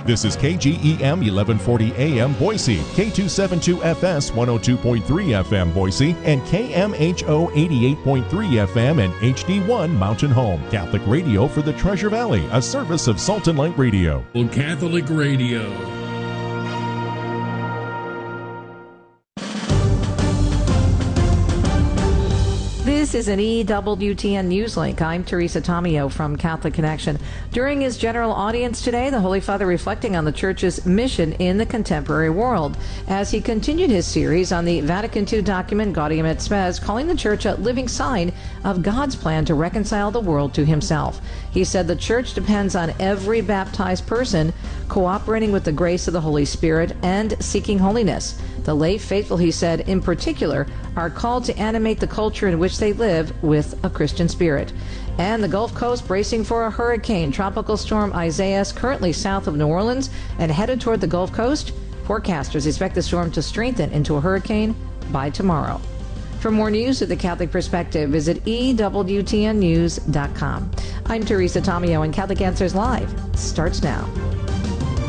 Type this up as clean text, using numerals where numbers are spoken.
This is KGEM 1140 AM Boise, K272FS 102.3 FM Boise, and KMHO 88.3 FM and HD1 Mountain Home. Catholic radio for the Treasure Valley, a service of Salt and Light Radio. Catholic Radio. This is an EWTN News Link. I'm Teresa Tomeo from Catholic Connection. During his general audience today, the Holy Father reflecting on the Church's mission in the contemporary world as he continued his series on the Vatican II document Gaudium et Spes, calling the Church a living sign of God's plan to reconcile the world to himself. He said the Church depends on every baptized person cooperating with the grace of the Holy Spirit and seeking holiness. The lay faithful, he said, in particular, are called to animate the culture in which they live with a Christian spirit. And the Gulf Coast bracing for a hurricane. Tropical storm Isaias currently south of New Orleans and headed toward the Gulf Coast. Forecasters expect the storm to strengthen into a hurricane by tomorrow. For more news of the Catholic Perspective, visit EWTNnews.com. I'm Teresa Tomeo, and Catholic Answers Live starts now.